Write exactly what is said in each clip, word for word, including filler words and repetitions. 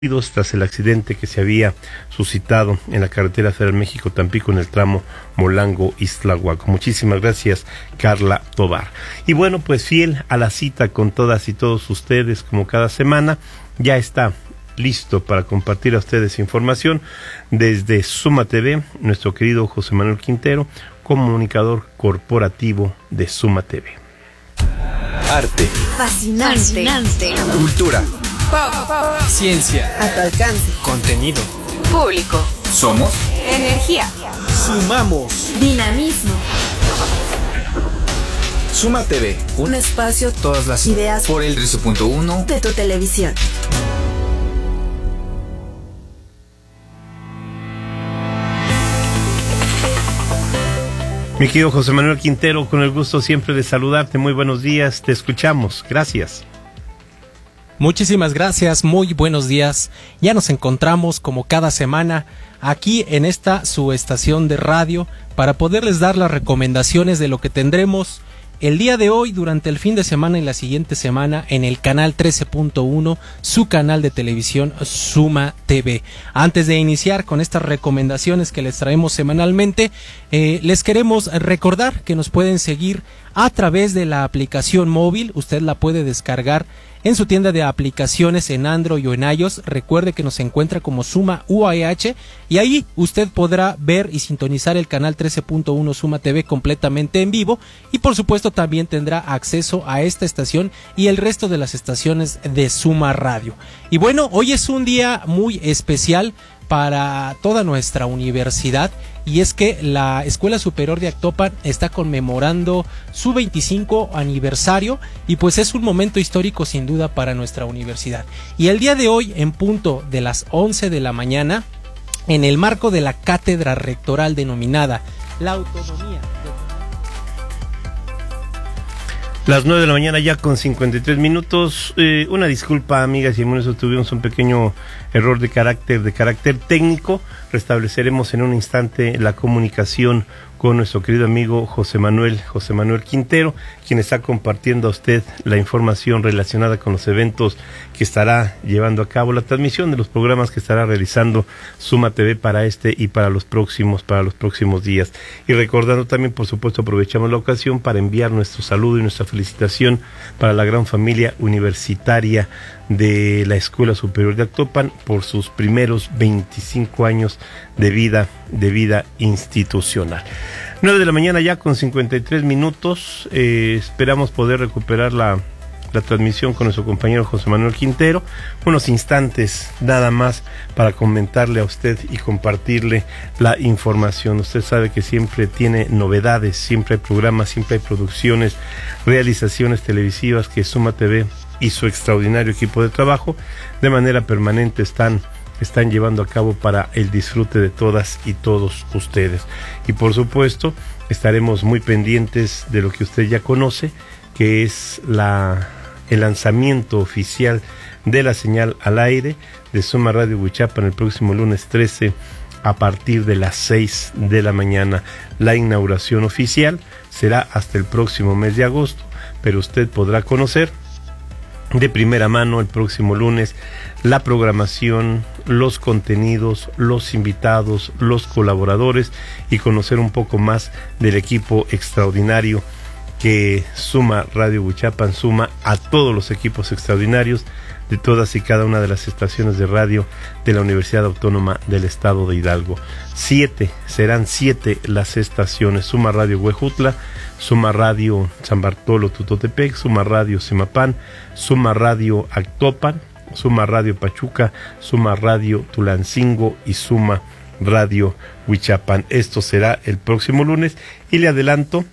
tras el accidente que se había suscitado en la carretera federal México-Tampico en el tramo Molango-Iztlahuaco. Muchísimas gracias, Carla Tobar. Y bueno, pues fiel a la cita con todas y todos ustedes, como cada semana, ya está listo para compartir a ustedes información desde Suma T V, nuestro querido José Manuel Quintero, comunicador corporativo de Suma T V. Arte. Fascinante. Fascinante. Cultura. Pop. Ciencia. A tu alcance. Contenido. Público. Somos. Energía. Sumamos. Dinamismo. Suma T V. Un espacio. Todas las ideas. Por el trece punto uno. De tu televisión. Mi querido José Manuel Quintero, con el gusto siempre de saludarte. Muy buenos días, te escuchamos. Gracias. Muchísimas gracias, muy buenos días. Ya nos encontramos como cada semana aquí en esta su estación de radio para poderles dar las recomendaciones de lo que tendremos el día de hoy, durante el fin de semana y la siguiente semana en el canal trece punto uno, su canal de televisión Suma T V. Antes de iniciar con estas recomendaciones que les traemos semanalmente, eh, les queremos recordar que nos pueden seguir a través de la aplicación móvil. Usted la puede descargar en su tienda de aplicaciones en Android o en iOS. Recuerde que nos encuentra como Suma U A H y ahí usted podrá ver y sintonizar el canal trece punto uno Suma T V completamente en vivo, y por supuesto también tendrá acceso a esta estación y el resto de las estaciones de Suma Radio. Y bueno, hoy es un día muy especial para toda nuestra universidad, y es que la Escuela Superior de Actopan está conmemorando su veinticinco aniversario, y pues es un momento histórico sin duda para nuestra universidad. Y el día de hoy, en punto de las once de la mañana, en el marco de la cátedra rectoral denominada La Autonomía. Las nueve de la mañana ya con cincuenta y tres minutos. Eh, una disculpa, amigas y amigos, tuvimos un pequeño error de carácter, de carácter técnico. Restableceremos en un instante la comunicación con nuestro querido amigo José Manuel, José Manuel Quintero, quien está compartiendo a usted la información relacionada con los eventos que estará llevando a cabo, la transmisión de los programas que estará realizando Suma T V para este y para los próximos, para los próximos días. Y recordando también, por supuesto, aprovechamos la ocasión para enviar nuestro saludo y nuestra felicitación para la gran familia universitaria de la Escuela Superior de Actopan por sus primeros veinticinco años de vida, de vida institucional. nueve de la mañana ya con cincuenta y tres minutos. Eh, esperamos poder recuperar la, la transmisión con nuestro compañero José Manuel Quintero. Unos instantes nada más para comentarle a usted y compartirle la información. Usted sabe que siempre tiene novedades, siempre hay programas, siempre hay producciones, realizaciones televisivas que Suma T V y su extraordinario equipo de trabajo de manera permanente están están llevando a cabo para el disfrute de todas y todos ustedes. Y por supuesto, estaremos muy pendientes de lo que usted ya conoce, que es la el lanzamiento oficial de la señal al aire de Suma Radio Huichapan el próximo lunes trece a partir de las seis de la mañana. La inauguración oficial será hasta el próximo mes de agosto, pero usted podrá conocer de primera mano el próximo lunes la programación, los contenidos, los invitados, los colaboradores, y conocer un poco más del equipo extraordinario que Suma Radio Huichapan suma a todos los equipos extraordinarios de todas y cada una de las estaciones de radio de la Universidad Autónoma del Estado de Hidalgo. Siete, serán siete las estaciones: Suma Radio Huejutla, Suma Radio San Bartolo Tutotepec, Suma Radio Simapán, Suma Radio Actopan, Suma Radio Pachuca, Suma Radio Tulancingo y Suma Radio Huichapan. Esto será el próximo lunes, y le adelanto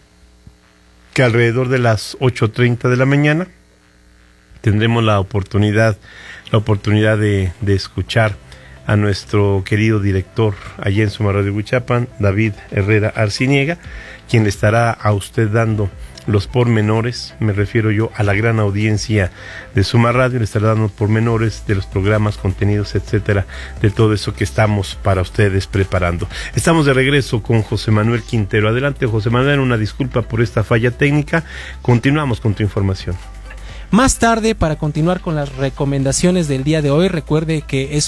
que alrededor de las ocho treinta de la mañana tendremos la oportunidad, la oportunidad de, de escuchar a nuestro querido director allá en Suma Radio Huichapan, David Herrera Arciniega, quien le estará a usted dando los pormenores, me refiero yo a la gran audiencia de Suma Radio, le estará dando pormenores de los programas, contenidos, etcétera, de todo eso que estamos para ustedes preparando. Estamos de regreso con José Manuel Quintero. Adelante, José Manuel, una disculpa por esta falla técnica. Continuamos con tu información. Más tarde, para continuar con las recomendaciones del día de hoy, recuerde que es